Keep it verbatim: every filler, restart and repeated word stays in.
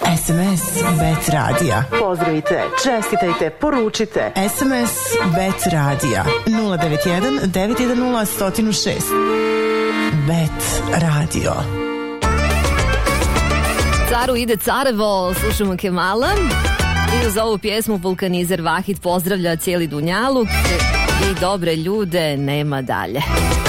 S M S Bet Radija. Pozdravite, čestitajte, poručite. S M S Bet Radija nula devet jedan devet jedan nula jedan zero šest. Bet Radio. Caru ide Carevo, slušamo Kemala. I uz ovu pjesmu Vulkanizer Vahid pozdravlja cijeli Dunjaluk i dobre ljude nema dalje.